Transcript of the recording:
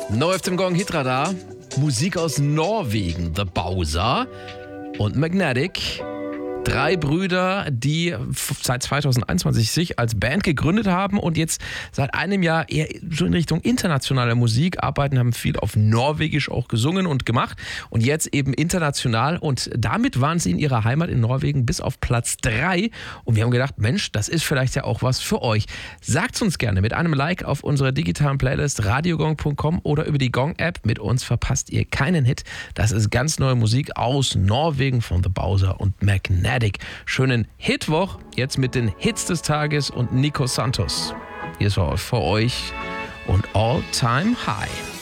Neu auf dem Gong Hitradar. Musik aus Norwegen. The Bowser und Magnetic. 3 Brüder, die seit 2021 sich als Band gegründet haben und jetzt seit einem Jahr eher so in Richtung internationaler Musik arbeiten, haben viel auf Norwegisch auch gesungen und gemacht und jetzt eben international und damit waren sie in ihrer Heimat in Norwegen bis auf Platz 3 und wir haben gedacht, Mensch, das ist vielleicht ja auch was für euch. Sagt's uns gerne mit einem Like auf unserer digitalen Playlist radiogong.com oder über die Gong-App. Mit uns verpasst ihr keinen Hit. Das ist ganz neue Musik aus Norwegen von The Bowser und Magnetic. Schönen Hitwoch, jetzt mit den Hits des Tages und Nico Santos. Hier ist für euch und All Time High.